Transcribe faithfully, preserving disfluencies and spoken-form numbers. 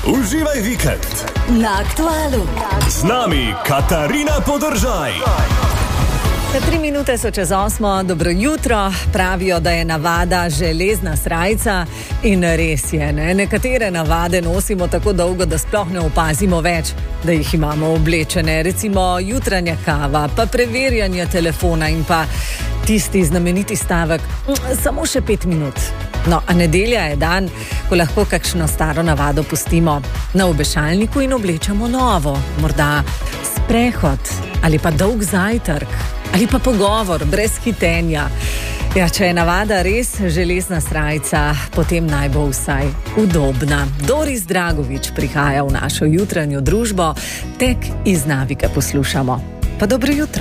Uživaj vikend na Aktualu. Z nami Katarina Podržaj. Tri minute so čez osmo, dobro jutro. Pravijo, da je navada železna srajca in res je, ne? Nekatere navade nosimo tako dolgo, da sploh ne opazimo več, da jih imamo oblečene. Recimo jutranja kava, pa preverjanje telefona in pa tisti znameniti stavek, samo še pet minut. No, a nedelja je dan, ko lahko kakšno staro navado pustimo na obešalniku in oblečemo novo. Morda sprehod ali pa dolg zajtrk ali pa pogovor brez hitenja. Ja, če je navada res železna srajca, potem naj bo vsaj udobna. Doris Dragovič prihaja v našo jutranjo družbo, tek iz navike poslušamo. Pa dobro jutro.